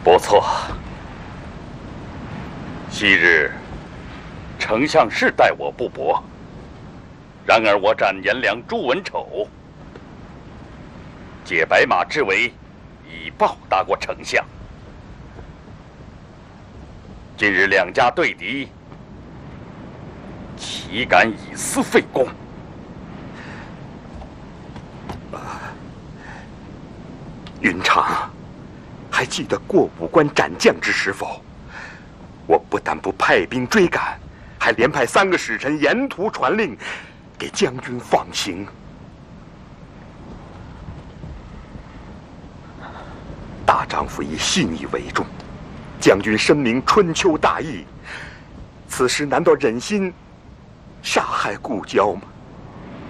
不错。昔日，丞相是待我不薄，然而我斩颜良、诛文丑，解白马之围，已报答过丞相。今日两家对敌，岂敢以私废公？ 云长，还记得过五关斩将之时否？我不但不派兵追赶，还连派3个使臣沿途传令，给将军放行。大丈夫以信义为重，将军深明春秋大义，此时难道忍心杀害故交吗？